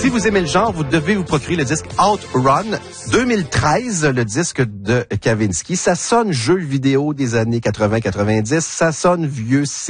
Si vous aimez le genre, vous devez vous procurer le disque Outrun 2013, le disque de Kavinsky. Ça sonne jeu vidéo des années 80-90, ça sonne vieux